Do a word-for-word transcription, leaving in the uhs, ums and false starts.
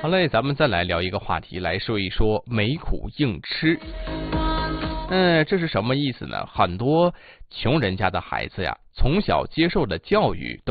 好嘞，咱们再来聊一个话题，来说一说没苦硬吃。嗯，这是什么意思呢？很多穷人家的孩子呀，从小接受的教育都